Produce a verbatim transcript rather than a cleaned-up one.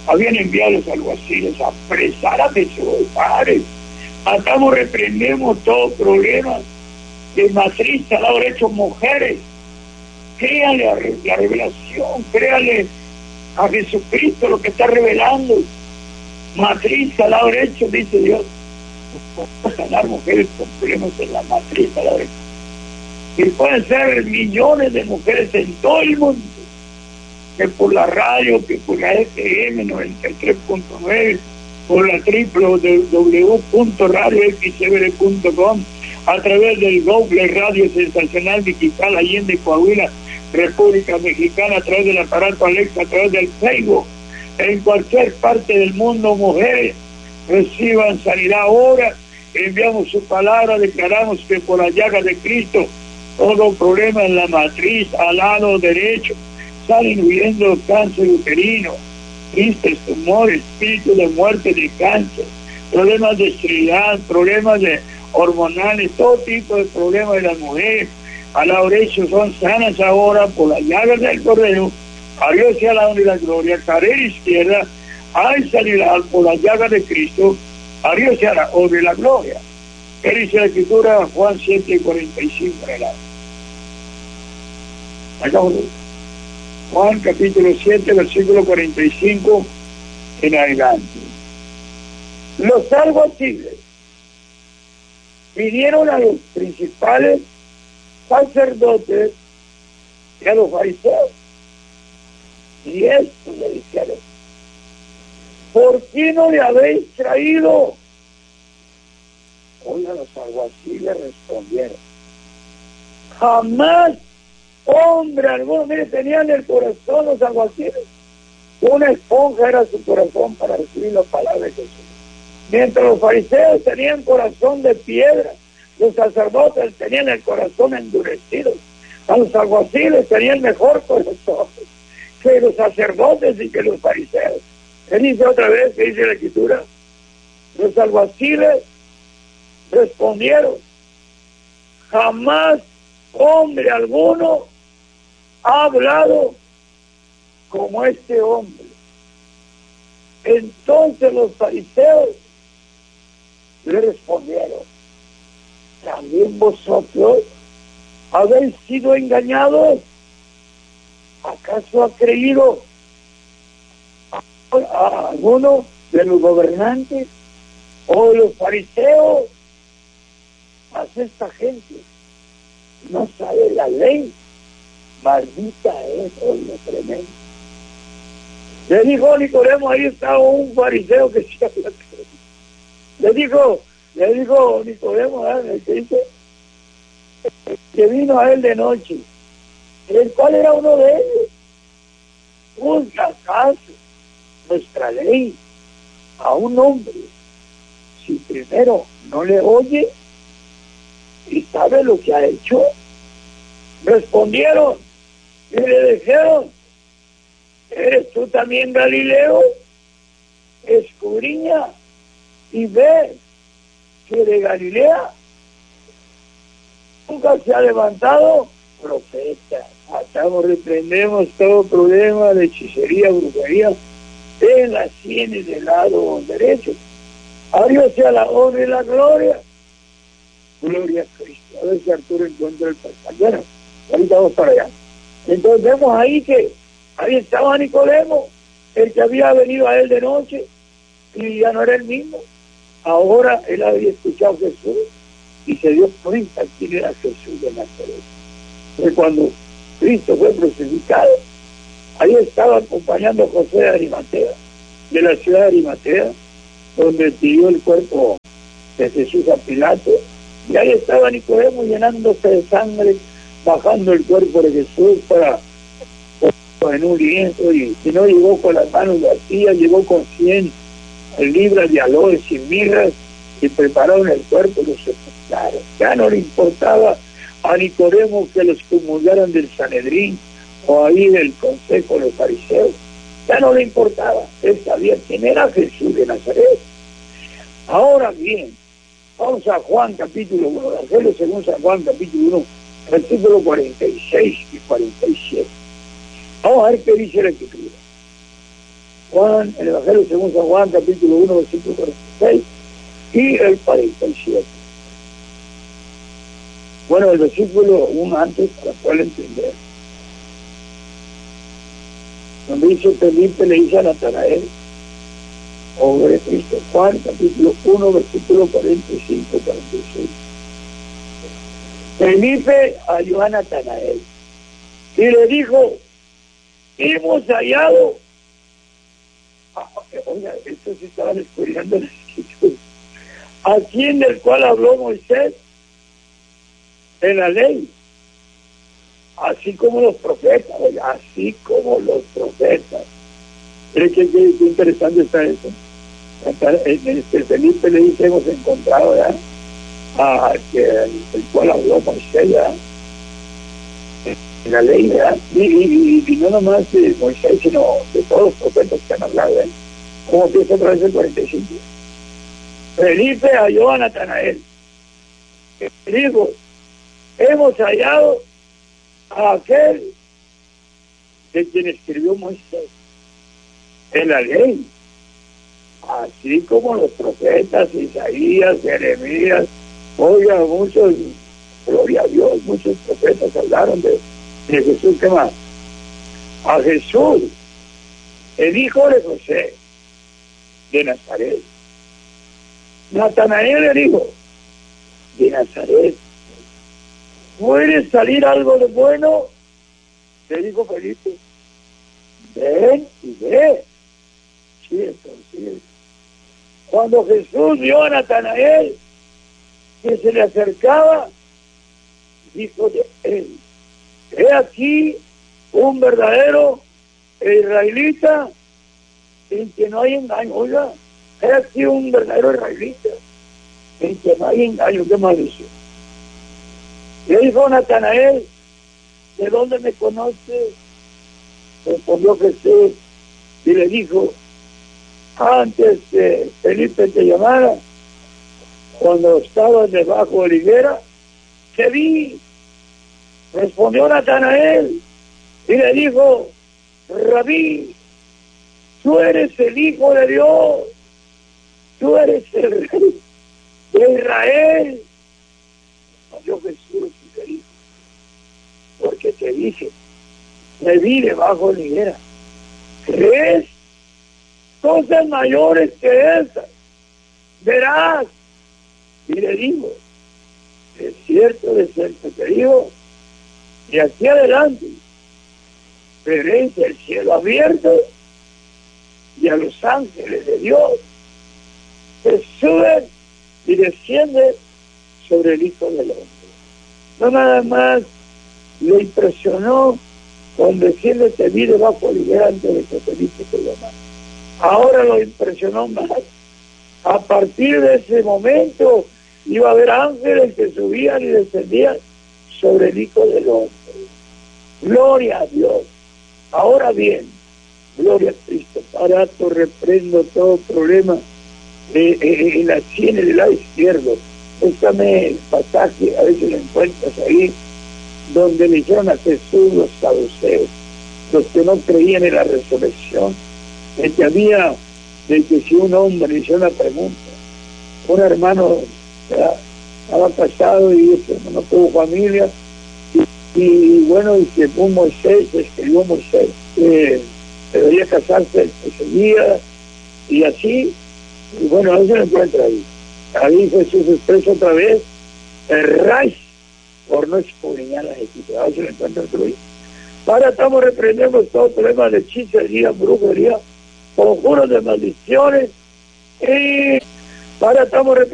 habían enviado los alguaciles a apresar a Jesús, Padre. Atamos, reprendemos todo problema de matriz al haber hecho mujeres. Créale a la revelación, créale a Jesucristo lo que está revelando. Matriz al haber hecho, dice Dios. Vamos a sanar mujeres con problemas en la matriz al haber hecho. Y pueden ser millones de mujeres en todo el mundo, que por la radio, que por la F M noventa y tres punto nueve, por la w w w punto radio x c b r punto com, a través del Google Radio Sensacional Digital Allende Coahuila, República Mexicana, a través del aparato Alexa, a través del Facebook, en cualquier parte del mundo, mujeres reciban sanidad ahora. Enviamos su palabra, declaramos que por la llaga de Cristo todo problema en la matriz al lado derecho salen huyendo cáncer uterino, quistes, tumores, espíritu de muerte, de cáncer, problemas de esterilidad, problemas de hormonales, todo tipo de problemas de las mujeres al lado derecho son sanas ahora por las llagas del Cordero. A Dios sea la honra y la gloria. Carrera izquierda, hay sanidad por las llagas de Cristo. A Dios sea la honra y la gloria. ¿Qué dice la Escritura? Juan siete, cuarenta y cinco en adelante. Juan capítulo siete, versículo cuarenta y cinco en adelante. Los alguaciles vinieron a los principales sacerdotes y a los fariseos, y esto le dijeron: ¿por qué no le habéis traído? Oiga, los alguaciles respondieron: jamás hombre alguno. Mire, tenían el corazón los alguaciles, una esponja era su corazón para recibir la palabra de Jesús. Mientras los fariseos tenían corazón de piedra, los sacerdotes tenían el corazón endurecido. A los alguaciles tenían mejor corazón que los sacerdotes y que los fariseos. Él dice otra vez, que dice la Escritura, los alguaciles respondieron: jamás hombre alguno ha hablado como este hombre. Entonces los fariseos le respondieron: ¿también vosotros habéis sido engañados? ¿Acaso ha creído a, a alguno de los gobernantes o de los fariseos? Mas esta gente no sabe la ley. Maldita es, oye, tremendo. Le dijo Nicodemo, ahí estaba un fariseo que se había creído. Le dijo, le dijo Nicodemo, ¿eh? que dice que vino a él de noche, el cual era uno de ellos. ¿Juzga acaso nuestra ley a un hombre si primero no le oye y sabe lo que ha hecho? Respondieron y le dijeron: ¿eres tú también Galileo? Escudriña y ve que de Galilea nunca se ha levantado profeta. Atamos, reprendemos todo problema de hechicería, brujería en las sienes del lado derecho. A Dios sea la honra y la gloria. Gloria a Cristo. A ver si Arturo encuentra el pastor. Bueno, ahorita vamos para allá. Entonces vemos ahí que ahí estaba Nicodemo, el que había venido a él de noche, y ya no era el mismo. Ahora él había escuchado a Jesús y se dio cuenta quién era Jesús de Nazaret. Entonces cuando Cristo fue crucificado, ahí estaba acompañando a José de Arimatea, de la ciudad de Arimatea, donde pidió el cuerpo de Jesús a Pilato, y ahí estaba Nicodemo llenándose de sangre, bajando el cuerpo de Jesús para en un lienzo, y si no llegó con las manos vacías, llegó con cien libras de aloes y mirras, y prepararon el cuerpo y lo sepultaron. Ya no le importaba a Nicodemo que los comulgaran del Sanedrín o ahí del consejo de los fariseos, ya no le importaba. Él sabía quién era Jesús de Nazaret. Ahora bien, vamos a Juan capítulo uno, hacerlo según San Juan capítulo uno, versículo cuarenta y seis y cuarenta y siete. Vamos a ver qué dice la Escritura. Juan, el Evangelio según San Juan, capítulo uno, versículo cuarenta y seis, y el cuarenta y siete. Bueno, el versículo uno antes para poder entender. Donde dice Felipe le dice a Natanael, o de Cristo, Juan, capítulo uno, versículo cuarenta y cinco, cuarenta y seis. Felipe halló a Natanael y le dijo, hemos hallado, ah, oiga, esto se estaban estudiando en la escritura, a quien del cual habló Moisés en la ley, así como los profetas, oiga, así como los profetas. ¿Qué, qué, qué interesante está eso? Este Felipe le dice, hemos encontrado ya a que el, el cual habló Moisés ya en la ley, ¿verdad? Y, y, y no nomás de Moisés, sino de todos los profetas que han hablado, ¿eh? Como empieza otra vez el cuarenta y cinco. Felipe halló a Natanael y dijo, hemos hallado a aquel de quien escribió Moisés en la ley, así como los profetas Isaías, Jeremías. Oiga, muchos, gloria a Dios, muchos profetas hablaron de, de Jesús. ¿Qué más? A Jesús, el hijo de José, de Nazaret. Natanael, el hijo de Nazaret. ¿Puede salir algo de bueno? Le dijo Felipe. Ven y ve. Sí, entonces, cuando Jesús vio a Natanael que se le acercaba, dijo de él, he aquí un verdadero israelita en que no hay engaño. Oiga, he aquí un verdadero israelita en que no hay engaño. ¿Qué más dice? Le dijo a Natanael, ¿de dónde me conoces? Respondió Jesús y le dijo, antes que Felipe te llamara, cuando estabas debajo de la higuera, te vi. Respondió Natanael y le dijo, Rabí, tú eres el Hijo de Dios, tú eres el Rey de Israel. Respondió Jesús y le dijo, porque te dije, me vi debajo de la higuera. ¿Crees? Cosas mayores que esas verás. Y le digo, es cierto, de cierto te digo, y aquí adelante veréis el cielo abierto y a los ángeles de Dios que suben y descienden sobre el Hijo del Hombre. No nada más le impresionó con decirle te vi debajo de la higuera antes de que Felipe te llamara. Ahora lo impresionó más. A partir de ese momento iba a haber ángeles que subían y descendían sobre el Hijo del Hombre. Gloria a Dios. Ahora bien, gloria a Cristo. Para esto reprendo todo problema eh, eh, en la sien del lado izquierdo. Búscame el pasaje, a ver si lo encuentras ahí, donde le dijeron a Jesús los saduceos, los que no creían en la resurrección, de que había, de que si un hombre le hizo una pregunta, un hermano, ¿verdad?, estaba casado y ese no tuvo familia, y, y bueno, y que un Moisés, escribió Moisés, eh, debería casarse ese día, y así, y bueno, a veces lo encuentra ahí. Ahí Jesús expresa otra vez, erráis por no escudriñar las escrituras. A veces lo encuentra otro día. Ahora estamos reprendiendo todo problema de hechicería, brujería, conjuros de maldiciones, y ahora estamos reprendiendo